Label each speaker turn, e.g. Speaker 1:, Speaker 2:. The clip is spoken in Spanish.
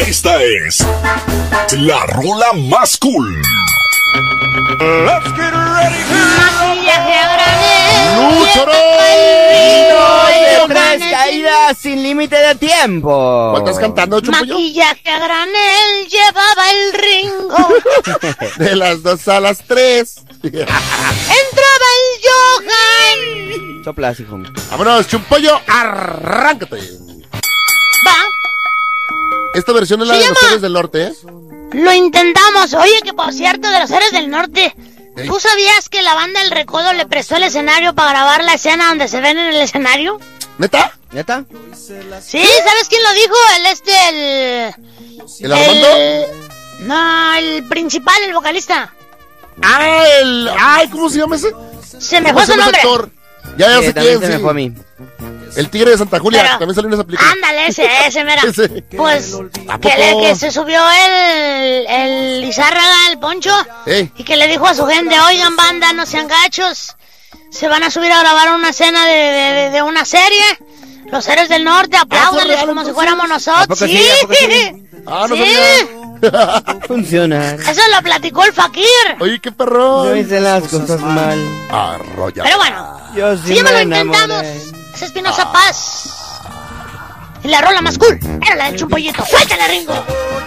Speaker 1: Esta es la rola más cool.
Speaker 2: Maquillaje a granel.
Speaker 3: ¡Luchero!
Speaker 4: De 3 caídas sin límite de tiempo.
Speaker 3: ¿Cuál estás cantando, Chumpollo?
Speaker 2: Maquillaje a granel llevaba el Ringo.
Speaker 3: De las 2 a las 3.
Speaker 2: Entraba el Johan.
Speaker 4: Soplas, hijo.
Speaker 3: Vámonos, Chumpollo, arráncate.
Speaker 2: Va,
Speaker 3: Esta versión es la
Speaker 2: Se
Speaker 3: de los
Speaker 2: llama-
Speaker 3: Héroes del Norte, ¿eh?
Speaker 2: lo intentamos. Oye, que por cierto, de los Héroes del Norte,
Speaker 3: Ey.
Speaker 2: ¿tú sabías que la banda El Recodo le prestó el escenario para grabar la escena donde se ven en el escenario?
Speaker 3: ¿Neta?
Speaker 4: ¿Neta?
Speaker 2: Sí, ¿sabes quién lo dijo?
Speaker 3: ¿El Armando?
Speaker 2: No, el principal, el vocalista.
Speaker 3: Ay, ¿cómo se llama ese?
Speaker 2: Se me
Speaker 3: ¿Cómo
Speaker 2: fue
Speaker 3: se
Speaker 2: su
Speaker 3: llama ese
Speaker 2: nombre.
Speaker 3: actor? Ya
Speaker 4: Sí,
Speaker 3: sé
Speaker 4: también
Speaker 3: quién,
Speaker 4: se me
Speaker 3: sí.
Speaker 4: fue a mí.
Speaker 3: El Tigre de Santa Julia,
Speaker 2: Pero-
Speaker 3: también salió en esa película.
Speaker 2: Ándale, ese, mira.
Speaker 3: Ese.
Speaker 2: Pues,
Speaker 3: ¿A
Speaker 2: que,
Speaker 3: poco?
Speaker 2: que se subió el Lizárraga, el Poncho,
Speaker 3: Ey.
Speaker 2: y que le dijo a su gente, oigan banda, no sean gachos, se van a subir a grabar una escena de una serie, Los Héroes del Norte, apláudanles
Speaker 3: real,
Speaker 2: como si
Speaker 3: entonces?
Speaker 2: fuéramos
Speaker 4: ¿A
Speaker 2: nosotros.
Speaker 4: poco sí? ¿A poco sí?
Speaker 3: Ah, no
Speaker 2: Sí.
Speaker 3: sabía.
Speaker 4: Funciona.
Speaker 2: Eso lo platicó el Fakir.
Speaker 3: Oye, qué perro.
Speaker 4: Yo hice las cosas mal.
Speaker 3: Arrolla.
Speaker 2: Pero bueno,
Speaker 4: Yo sí
Speaker 2: si ya me lo
Speaker 4: me
Speaker 2: intentamos,
Speaker 4: enamoré.
Speaker 2: es Espinosa Paz. Y la rola más cool era la del Chumpollito. ¡Suéltale, Ringo!